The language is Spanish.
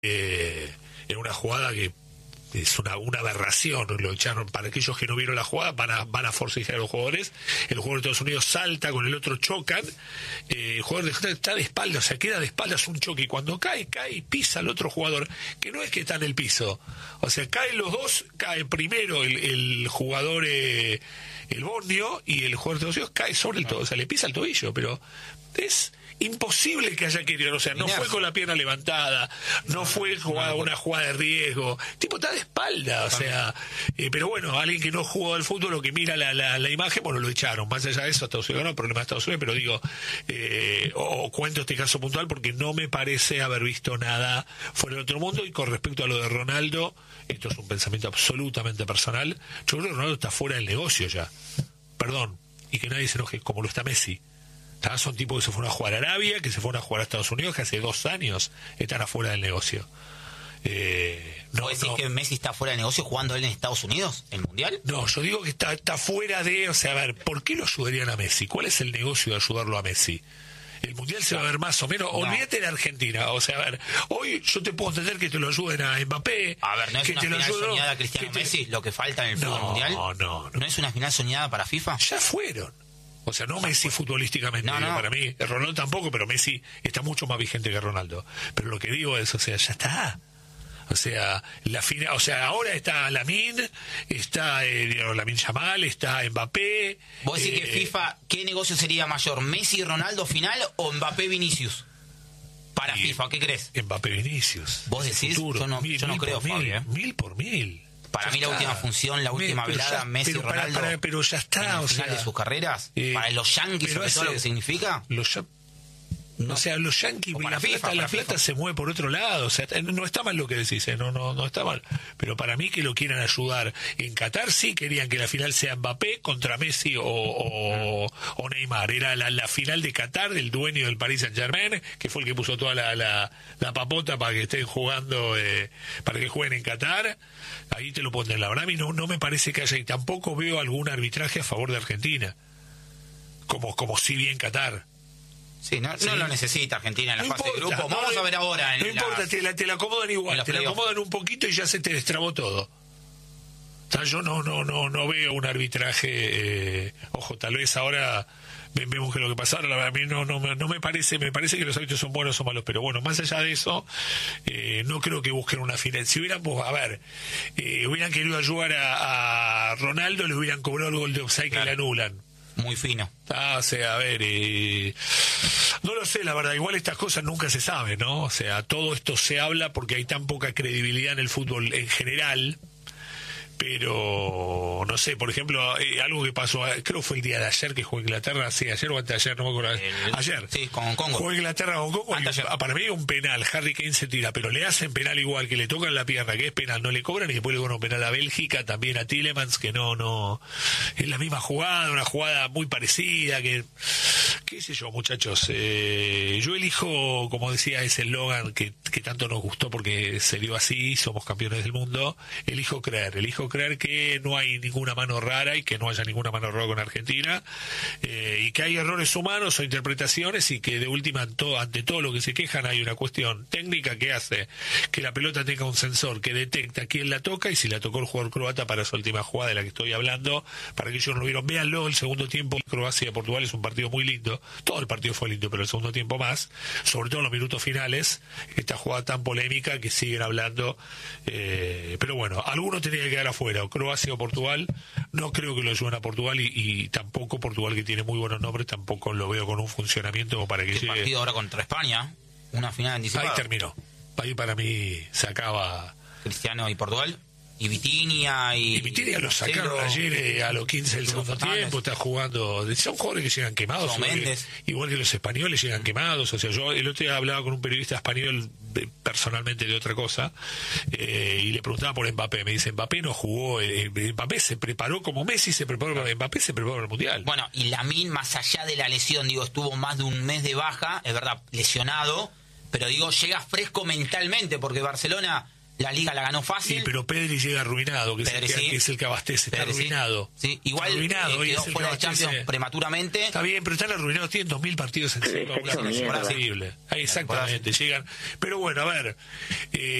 en una jugada que es una aberración, lo echaron. Para aquellos que no vieron la jugada, van a forcejear a los jugadores. El jugador de Estados Unidos salta, con el otro chocan, el jugador está de espaldas, o sea, queda de espaldas, un choque, y cuando cae y pisa al otro jugador, que no es que está en el piso, o sea, caen los dos, cae primero el jugador, el bosnio, y el jugador de Estados Unidos cae sobre el todo, o sea, le pisa el tobillo, pero es imposible que haya querido, o sea, no fue con la pierna levantada, no fue una jugada de riesgo, el tipo está de espalda, o sea, pero bueno, alguien que no jugó al fútbol o que mira la imagen, bueno, lo echaron. Más allá de eso, Estados Unidos ganó, problema de Estados Unidos, pero digo, cuento este caso puntual porque no me parece haber visto nada fuera del otro mundo. Y con respecto a lo de Ronaldo, esto es un pensamiento absolutamente personal, yo creo que Ronaldo está fuera del negocio ya, perdón, y que nadie se enoje, como lo está Messi. Son tipos que se fueron a jugar a Arabia, que se fueron a jugar a Estados Unidos, que hace 2 años están afuera del negocio. ¿Vos decís que Messi está fuera del negocio jugando él en Estados Unidos, el Mundial? No, yo digo que está fuera de... O sea, a ver, ¿por qué lo ayudarían a Messi? ¿Cuál es el negocio de ayudarlo a Messi? El Mundial se va a ver más o menos... No. Olvídate de Argentina. O sea, a ver, hoy yo te puedo entender que te lo ayuden a Mbappé. A ver, ¿no es que una te final soñada Cristiano Messi lo que falta en el fútbol mundial? ¿No es una final soñada para FIFA? Ya fueron. O sea, no Messi futbolísticamente, no. Para mí, Ronaldo tampoco, pero Messi está mucho más vigente que Ronaldo. Pero lo que digo es, o sea, ya está. O sea, ahora está Lamine, está Lamine Yamal, está Mbappé. ¿Vos decís que FIFA, qué negocio sería mayor, Messi y Ronaldo final o Mbappé Vinicius? Para FIFA, ¿qué crees? Mbappé Vinicius. ¿Vos decís? Yo no creo, Fabi. 1000 por 1000. Para mí la última función, la última velada, Messi y Ronaldo pero ya está, en el final de sus carreras, para los Yankees, sobre todo lo que significa. O sea, los Yankees, la plata se mueve por otro lado, o sea, no está mal lo que decís, no está mal, pero para mí que lo quieran ayudar en Qatar, sí querían que la final sea Mbappé contra Messi o Neymar. Era la final de Qatar, del dueño del Paris Saint-Germain, que fue el que puso toda la papota para que estén jugando, para que jueguen en Qatar. Ahí te lo pondré. La verdad a mí no me parece que haya, y tampoco veo algún arbitraje a favor de Argentina, como si bien Qatar. Sí, no lo necesita Argentina en la fase de grupo. Vamos a ver ahora. No importa, te la acomodan igual, te la acomodan un poquito y ya se te destrabó todo. O sea, yo no veo un arbitraje. Ojo, tal vez ahora vemos que lo que pasa ahora, la verdad, a mí no me parece que los árbitros son buenos o malos, pero bueno, más allá de eso, no creo que busquen una final. Si hubieran querido ayudar a Ronaldo, le hubieran cobrado el gol de offside que le anulan. Muy fino. O sea, a ver, no lo sé, la verdad, igual estas cosas nunca se saben, ¿no? O sea, todo esto se habla porque hay tan poca credibilidad en el fútbol en general, pero no sé, por ejemplo, algo que pasó, creo que fue el día de ayer que jugó Inglaterra, sí, ayer o antes de ayer, no me acuerdo. Ayer. Sí, con Congo. Jugó Inglaterra con Congo y para mí un penal, Harry Kane se tira, pero le hacen penal igual, que le tocan la pierna, que es penal, no le cobran, y después le cobran un penal a Bélgica, también a Tielemans, que no, es la misma jugada, una jugada muy parecida, que qué sé yo, muchachos, yo elijo, como decía ese eslogan que tanto nos gustó porque se dio así, somos campeones del mundo, elijo creer que no hay ninguna mano rara y que no haya ninguna mano rara con Argentina, y que hay errores humanos o interpretaciones, y que de última ante todo lo que se quejan hay una cuestión técnica que hace que la pelota tenga un sensor que detecta quién la toca y si la tocó el jugador croata para esa última jugada de la que estoy hablando. Para que ellos no lo vieron, véanlo, el segundo tiempo Croacia-Portugal es un partido muy lindo, todo el partido fue lindo, pero el segundo tiempo más, sobre todo en los minutos finales, esta jugada tan polémica que siguen hablando, pero bueno, alguno tenía que quedar afuera, o Croacia o Portugal. No creo que lo ayuden a Portugal, y tampoco Portugal, que tiene muy buenos nombres, tampoco lo veo con un funcionamiento como para que llegue. El partido ahora contra España, una final anticipada. Ahí terminó, ahí para mí se acaba. Cristiano y Portugal. Y Vitinha lo sacaron ayer a los 15 del segundo tiempo, está jugando, son jugadores que llegan quemados, igual que los españoles llegan quemados. O sea, yo el otro día hablaba con un periodista español personalmente de otra cosa, y le preguntaba por Mbappé, me dice, Mbappé no jugó, Mbappé se preparó como Messi se preparó, Mbappé se preparó para el Mundial. Bueno, y Lamine, más allá de la lesión, estuvo más de un mes de baja, es verdad, lesionado, pero llega fresco mentalmente, porque Barcelona La Liga la ganó fácil. Sí, pero Pedri llega arruinado, que es el que abastece, está Pedri, arruinado. Sí. Igual arruinado, quedó fuera de Champions prematuramente. Está bien, pero están arruinados, tienen 2000 partidos encima, una cosa increíble. Exactamente, llegan. Pero bueno, a ver,